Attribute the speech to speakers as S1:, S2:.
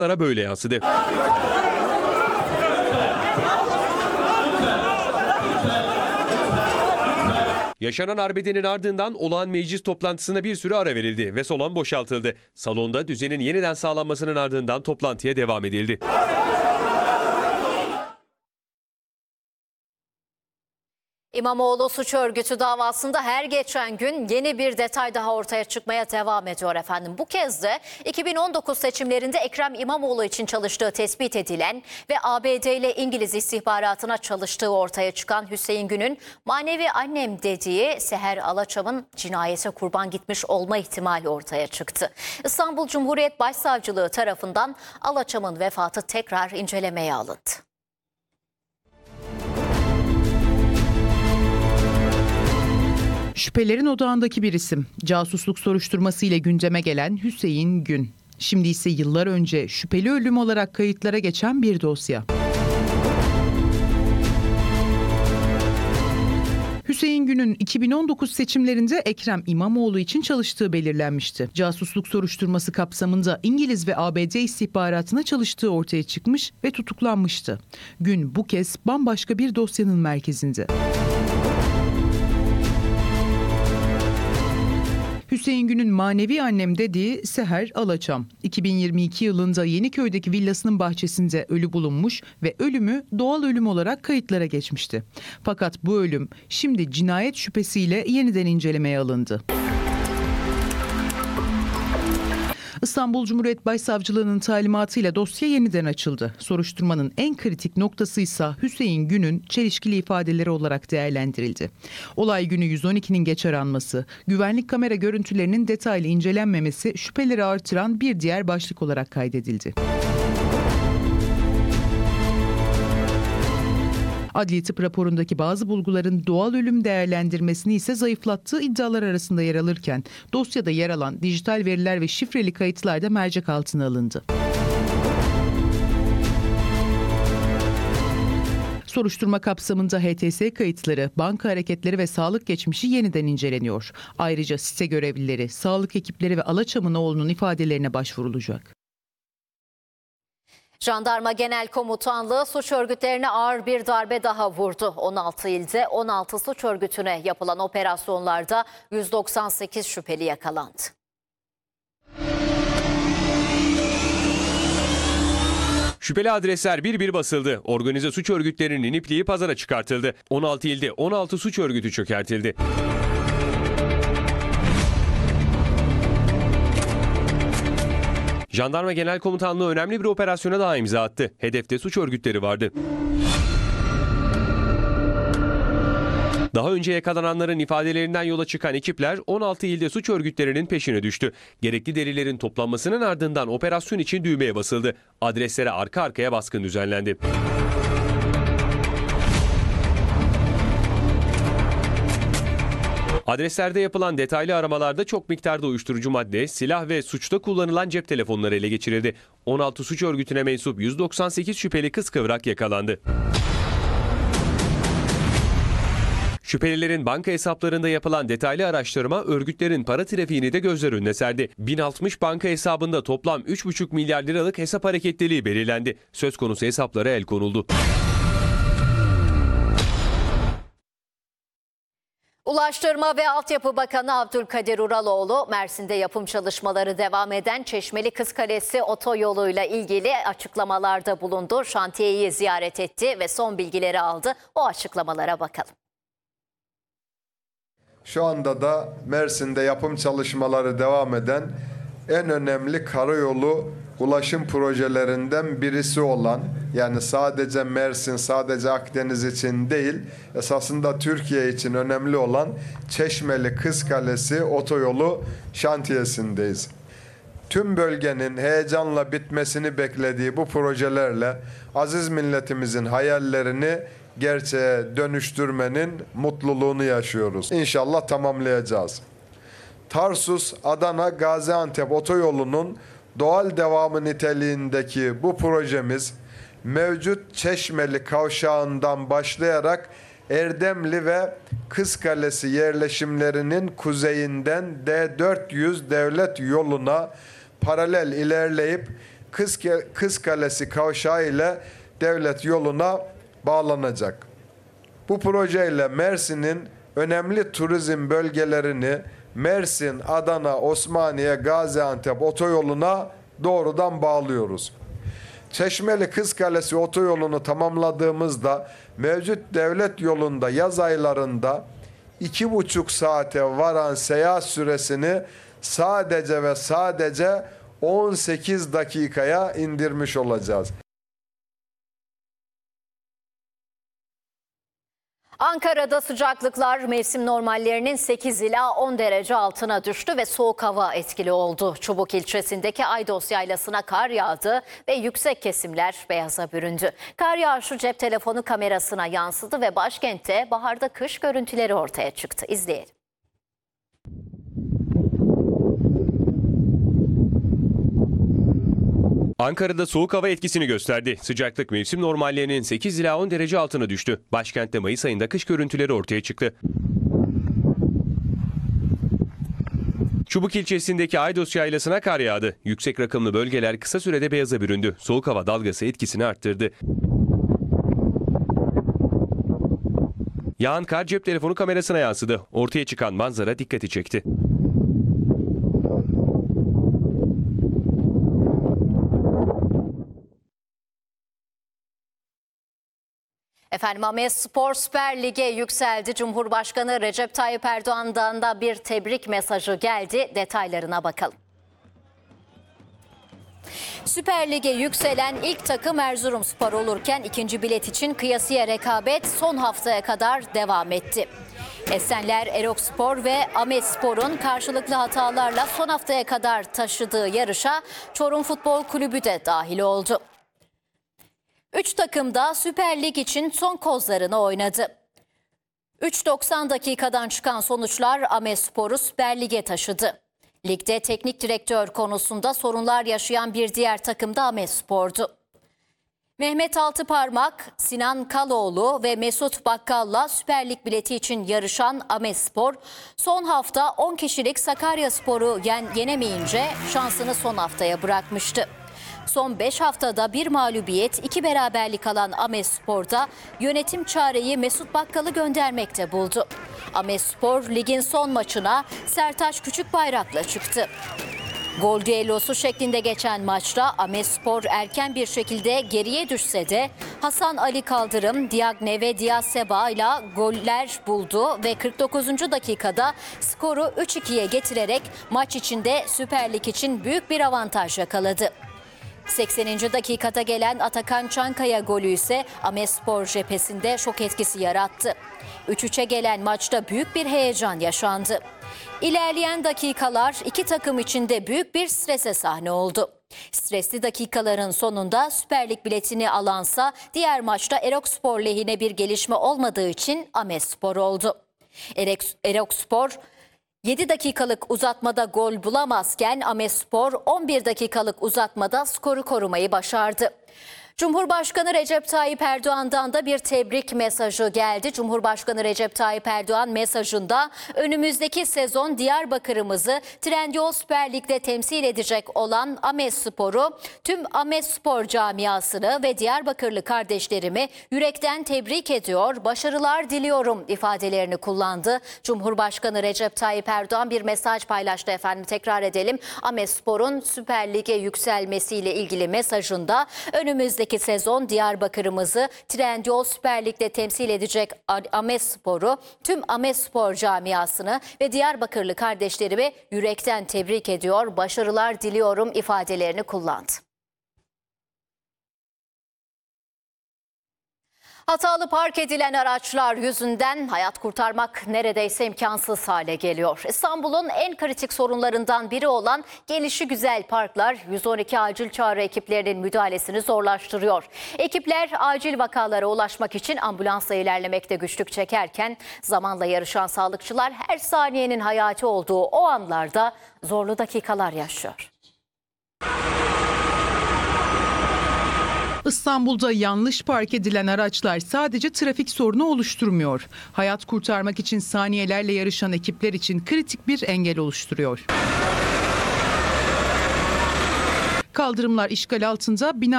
S1: böyle yansıdı. Yaşanan arbedenin ardından olağan meclis toplantısına bir süre ara verildi ve salon boşaltıldı. Salonda düzenin yeniden sağlanmasının ardından toplantıya devam edildi.
S2: İmamoğlu suç örgütü davasında her geçen gün yeni bir detay daha ortaya çıkmaya devam ediyor efendim. Bu kez de 2019 seçimlerinde Ekrem İmamoğlu için çalıştığı tespit edilen ve ABD ile İngiliz istihbaratına çalıştığı ortaya çıkan Hüseyin Gün'ün manevi annem dediği Seher Alaçam'ın cinayete kurban gitmiş olma ihtimali ortaya çıktı. İstanbul Cumhuriyet Başsavcılığı tarafından Alaçam'ın vefatı tekrar incelemeye alındı.
S3: Şüphelerin odağındaki bir isim. Casusluk soruşturması ile gündeme gelen Hüseyin Gün. Şimdi ise yıllar önce şüpheli ölüm olarak kayıtlara geçen bir dosya. Hüseyin Gün'ün 2019 seçimlerinde Ekrem İmamoğlu için çalıştığı belirlenmişti. Casusluk soruşturması kapsamında İngiliz ve ABD istihbaratına çalıştığı ortaya çıkmış ve tutuklanmıştı. Gün bu kez bambaşka bir dosyanın merkezinde. Hüseyin Gün'ün manevi annem dediği Seher Alaçam, 2022 yılında Yeniköy'deki villasının bahçesinde ölü bulunmuş ve ölümü doğal ölüm olarak kayıtlara geçmişti. Fakat bu ölüm şimdi cinayet şüphesiyle yeniden incelemeye alındı. İstanbul Cumhuriyet Başsavcılığı'nın talimatıyla dosya yeniden açıldı. Soruşturmanın en kritik noktası ise Hüseyin Gün'ün çelişkili ifadeleri olarak değerlendirildi. Olay günü 112'nin geç aranması, güvenlik kamera görüntülerinin detaylı incelenmemesi şüpheleri artıran bir diğer başlık olarak kaydedildi. Adli tıp raporundaki bazı bulguların doğal ölüm değerlendirmesini ise zayıflattığı iddialar arasında yer alırken dosyada yer alan dijital veriler ve şifreli kayıtlar da mercek altına alındı. Soruşturma kapsamında HTS kayıtları, banka hareketleri ve sağlık geçmişi yeniden inceleniyor. Ayrıca site görevlileri, sağlık ekipleri ve Alaçam'ın oğlunun ifadelerine başvurulacak.
S2: Jandarma Genel Komutanlığı suç örgütlerine ağır bir darbe daha vurdu. 16 ilde 16 suç örgütüne yapılan operasyonlarda 198 şüpheli yakalandı.
S1: Şüpheli adresler bir bir basıldı. Organize suç örgütlerinin ipliği pazara çıkartıldı. 16 ilde 16 suç örgütü çökertildi. Jandarma Genel Komutanlığı önemli bir operasyona daha imza attı. Hedefte suç örgütleri vardı. Daha önce yakalananların ifadelerinden yola çıkan ekipler 16 ilde suç örgütlerinin peşine düştü. Gerekli delillerin toplanmasının ardından operasyon için düğmeye basıldı. Adreslere arka arkaya baskın düzenlendi. Adreslerde yapılan detaylı aramalarda çok miktarda uyuşturucu madde, silah ve suçta kullanılan cep telefonları ele geçirildi. 16 suç örgütüne mensup 198 şüpheli kıskıvrak yakalandı. Şüphelilerin banka hesaplarında yapılan detaylı araştırma örgütlerin para trafiğini de gözler önüne serdi. 1060 banka hesabında toplam 3,5 milyar liralık hesap hareketliliği belirlendi. Söz konusu hesaplara el konuldu.
S2: Ulaştırma ve Altyapı Bakanı Abdülkadir Uraloğlu, Mersin'de yapım çalışmaları devam eden Çeşmeli Kızkalesi otoyoluyla ilgili açıklamalarda bulundu. Şantiyeyi ziyaret etti ve son bilgileri aldı. O açıklamalara bakalım.
S4: Şu anda da Mersin'de yapım çalışmaları devam eden en önemli karayolu ulaşım projelerinden birisi olan, yani sadece Mersin, sadece Akdeniz için değil, esasında Türkiye için önemli olan Çeşmeli Kızkalesi otoyolu şantiyesindeyiz. Tüm bölgenin heyecanla bitmesini beklediği bu projelerle aziz milletimizin hayallerini gerçeğe dönüştürmenin mutluluğunu yaşıyoruz. İnşallah tamamlayacağız. Tarsus, Adana, Gaziantep otoyolunun doğal devamı niteliğindeki bu projemiz mevcut Çeşmeli kavşağından başlayarak Erdemli ve Kızkalesi yerleşimlerinin kuzeyinden D400 devlet yoluna paralel ilerleyip Kız Kalesi kavşağı ile devlet yoluna bağlanacak. Bu projeyle Mersin'in önemli turizm bölgelerini Mersin, Adana, Osmaniye, Gaziantep otoyoluna doğrudan bağlıyoruz. Çeşmeli Kız Kalesi otoyolunu tamamladığımızda mevcut devlet yolunda yaz aylarında 2,5 saate varan seyahat süresini sadece ve sadece 18 dakikaya indirmiş olacağız.
S2: Ankara'da sıcaklıklar mevsim normallerinin 8 ila 10 derece altına düştü ve soğuk hava etkili oldu. Çubuk ilçesindeki Aydos Yaylası'na kar yağdı ve yüksek kesimler beyaza büründü. Kar yağışı cep telefonu kamerasına yansıdı ve başkentte baharda kış görüntüleri ortaya çıktı. İzleyelim.
S1: Ankara'da soğuk hava etkisini gösterdi. Sıcaklık mevsim normallerinin 8 ila 10 derece altına düştü. Başkentte Mayıs ayında kış görüntüleri ortaya çıktı. Çubuk ilçesindeki Aydos Yaylası'na kar yağdı. Yüksek rakımlı bölgeler kısa sürede beyaza büründü. Soğuk hava dalgası etkisini arttırdı. Yağan kar cep telefonu kamerasına yansıdı. Ortaya çıkan manzara dikkati çekti.
S2: Efendim, Amespor Süper Lig'e yükseldi. Cumhurbaşkanı Recep Tayyip Erdoğan'dan da bir tebrik mesajı geldi. Detaylarına bakalım. Süper Lig'e yükselen ilk takım Erzurumspor olurken ikinci bilet için kıyasıya rekabet son haftaya kadar devam etti. Esenler Erokspor ve Amespor'un karşılıklı hatalarla son haftaya kadar taşıdığı yarışa Çorum Futbol Kulübü de dahil oldu. 3 takım da Süper Lig için son kozlarını oynadı. 3.90 dakikadan çıkan sonuçlar Amespor'u Süper Lig'e taşıdı. Ligde teknik direktör konusunda sorunlar yaşayan bir diğer takım da Amespor'du. Mehmet Altıparmak, Sinan Kaloğlu ve Mesut Bakkal'la Süper Lig bileti için yarışan Amespor, son hafta 10 kişilik Sakaryaspor'u yenemeyince şansını son haftaya bırakmıştı. Son 5 haftada bir mağlubiyet, 2 beraberlik alan Amespor'da yönetim çareyi Mesut Bakkal'ı göndermekte buldu. Amespor ligin son maçına Sertaç Küçükbayrak'la çıktı. Gol düellosu şeklinde geçen maçta Amespor erken bir şekilde geriye düşse de Hasan Ali Kaldırım, Diagne ve Diaz Seba ile goller buldu ve 49. dakikada skoru 3-2'ye getirerek maç içinde Süper Lig için büyük bir avantaj yakaladı. 80. dakikada gelen Atakan Çankaya golü ise Amespor cephesinde şok etkisi yarattı. 3-3'e gelen maçta büyük bir heyecan yaşandı. İlerleyen dakikalar iki takım için de büyük bir strese sahne oldu. Stresli dakikaların sonunda Süper Lig biletini alansa diğer maçta Erokspor lehine bir gelişme olmadığı için Amespor oldu. Erokspor 7 dakikalık uzatmada gol bulamazken Amespor 11 dakikalık uzatmada skoru korumayı başardı. Cumhurbaşkanı Recep Tayyip Erdoğan'dan da bir tebrik mesajı geldi. Cumhurbaşkanı Recep Tayyip Erdoğan mesajında önümüzdeki sezon Diyarbakır'ımızı Trendyol Süper Lig'de temsil edecek olan Amespor'u, tüm Amespor camiasını ve Diyarbakırlı kardeşlerimi yürekten tebrik ediyor, başarılar diliyorum ifadelerini kullandı. Cumhurbaşkanı Recep Tayyip Erdoğan bir mesaj paylaştı efendim. Tekrar edelim. Amespor'un Süper Lig'e yükselmesiyle ilgili mesajında önümüzdeki sezon Diyarbakır'ımızı Trendyol Süper Lig'de temsil edecek Amespor'u, tüm Amespor camiasını ve Diyarbakırlı kardeşlerimi yürekten tebrik ediyor, başarılar diliyorum ifadelerini kullandı. Hatalı park edilen araçlar yüzünden hayat kurtarmak neredeyse imkansız hale geliyor. İstanbul'un en kritik sorunlarından biri olan gelişigüzel parklar 112 acil çağrı ekiplerinin müdahalesini zorlaştırıyor. Ekipler acil vakalara ulaşmak için ambulansla ilerlemekte güçlük çekerken zamanla yarışan sağlıkçılar her saniyenin hayati olduğu o anlarda zorlu dakikalar yaşıyor.
S3: İstanbul'da yanlış park edilen araçlar sadece trafik sorunu oluşturmuyor. Hayat kurtarmak için saniyelerle yarışan ekipler için kritik bir engel oluşturuyor. Kaldırımlar işgal altında, bina